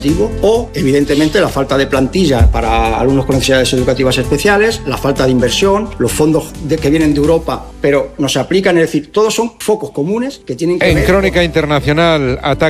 o, evidentemente, la falta de plantilla para alumnos con necesidades educativas especiales, la falta de inversión, los fondos que vienen de Europa, pero no se aplican, es decir, todos son focos comunes que tienen que ver... En Crónica Internacional, ataque